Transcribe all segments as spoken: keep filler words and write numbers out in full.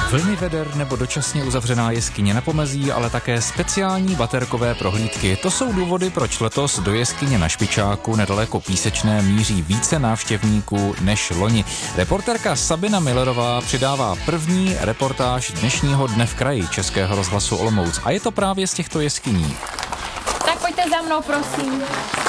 Vlny veder nebo dočasně uzavřená jeskyně na Pomezí, ale také speciální baterkové prohlídky. To jsou důvody, proč letos do jeskyně na Špičáku nedaleko Písečné míří více návštěvníků než loni. Reportérka Sabina Millerová přidává první reportáž dnešního dne v kraji Českého rozhlasu Olomouc. A je to právě z těchto jeskyní. Tak pojďte za mnou, prosím.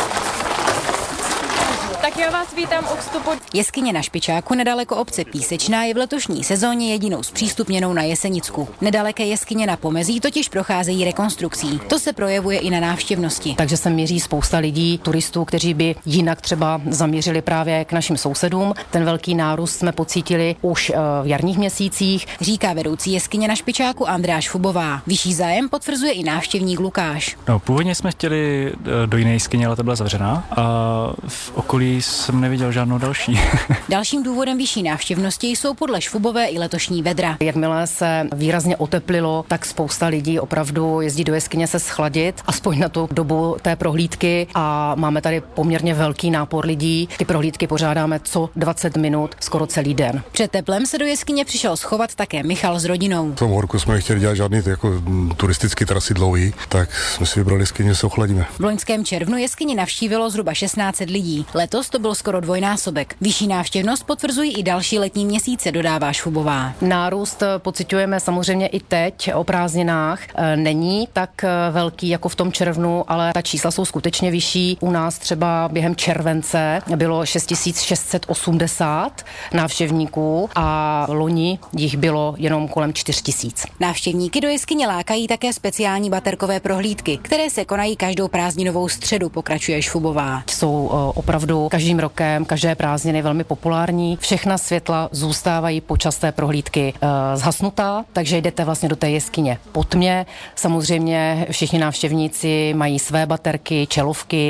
Tak já vás vítám u vstupu. Jeskyně na Špičáku nedaleko obce Písečná je v letošní sezóně jedinou zpřístupněnou na Jesenicku. Nedaleké jeskyně na Pomezí totiž procházejí rekonstrukcí. To se projevuje i na návštěvnosti. Takže se měří spousta lidí, turistů, kteří by jinak třeba zamířili právě k našim sousedům. Ten velký nárůst jsme pocítili už v jarních měsících, říká vedoucí jeskyně na Špičáku Andreáš Fubová. Vyšší zájem potvrzuje i návštěvník Lukáš. No, původně jsme chtěli do jiné jeskyně, ale ta byla zavřená a v okolí jsem neviděl žádnou další. Dalším důvodem vyšší návštěvnosti jsou podle Švubové i letošní vedra. Jakmile se výrazně oteplilo, tak spousta lidí opravdu jezdí do jeskyně se schladit, aspoň na tu dobu té prohlídky, a máme tady poměrně velký nápor lidí. Ty prohlídky pořádáme co dvacet minut, skoro celý den. Před teplem se do jeskyně přišel schovat také Michal s rodinou. V tom horku jsme nechtěli dělat žádný jako turistický trasy dlouhý, tak jsme si vybrali jeskyně, se ochladíme. V loňském červnu jeskyni navštívilo zhruba šestnáct set lidí. Letos to byl skoro dvojnásobek. Vyšší návštěvnost potvrzují i další letní měsíce, dodává Švubová. Nárůst pociťujeme samozřejmě i teď o prázdninách. Není tak velký jako v tom červnu, ale ta čísla jsou skutečně vyšší. U nás třeba během července bylo šest tisíc šest set osmdesát návštěvníků a loni jich bylo jenom kolem čtyři tisíce. Návštěvníky do jeskyně lákají také speciální baterkové prohlídky, které se konají každou prázdninovou středu, pokračuje Švubová. Jsou opravdu každým rokem, každé prázdniny velmi populární. Všechna světla zůstávají počas té prohlídky e, zhasnutá, takže jdete vlastně do té jeskyně po tmě. Samozřejmě všichni návštěvníci mají své baterky, čelovky.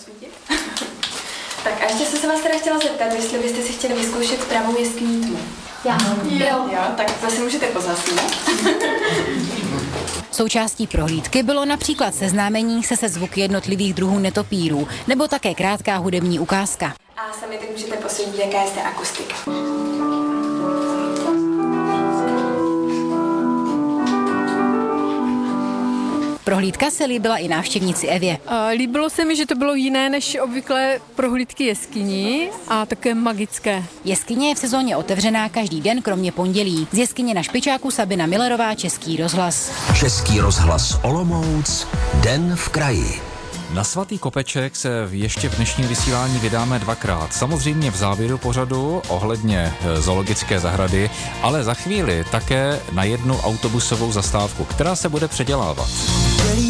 Tak a ještě jsem se vás teda chtěla zeptat, jestli byste si chtěli vyzkoušet pravou jeskyní tmu. Já. Jo. jo, tak zase můžete pozasnout. Součástí prohlídky bylo například seznámení se se zvuky jednotlivých druhů netopírů, nebo také krátká hudební ukázka. A sami tak můžete posoudit, jaká je zde akustika. Prohlídka se líbila i návštěvnici Evě. Líbilo se mi, že to bylo jiné než obvyklé prohlídky jeskyní a také magické. Jeskyně je v sezóně otevřená každý den, kromě pondělí. Z jeskyně na Špičáku Sabina Millerová, Český rozhlas. Český rozhlas Olomouc, den v kraji. Na Svatý Kopeček se ještě v dnešním vysílání vydáme dvakrát. Samozřejmě v závěru pořadu ohledně zoologické zahrady, ale za chvíli také na jednu autobusovou zastávku, která se bude předělávat.